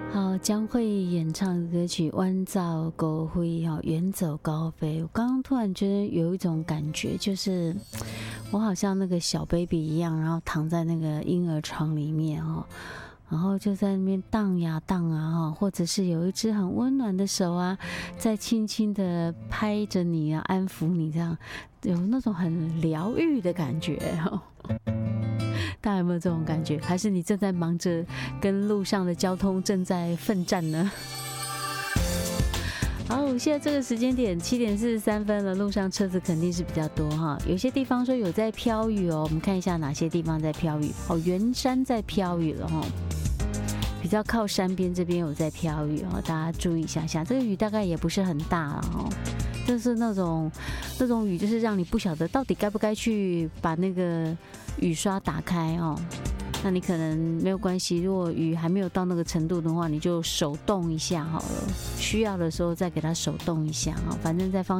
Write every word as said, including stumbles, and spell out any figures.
好，江蕙演唱的歌曲《弯照高飞》哈，远走高飞。我刚刚突然觉得有一种感觉，就是我好像那个小 baby 一样，然后躺在那个婴儿床里面哈，然后就在那边荡呀荡啊哈，或者是有一只很温暖的手啊，在轻轻的拍着你啊，安抚你，这样有那种很疗愈的感觉哈。大家有没有这种感觉？还是你正在忙着跟路上的交通正在奋战呢？好，现在这个时间点七点四十三分了，路上车子肯定是比较多哈。有些地方说有在飘雨哦，我们看一下哪些地方在飘雨。哦，圆山在飘雨了哈，比较靠山边这边有在飘雨哦，大家注意一下下。这个雨大概也不是很大了哦。就是那种那种雨，就是让你不晓得到底该不该去把那个雨刷打开哦。那你可能没有关系，如果雨还没有到那个程度的话，你就手动一下好了。需要的时候再给它手动一下哈，反正在方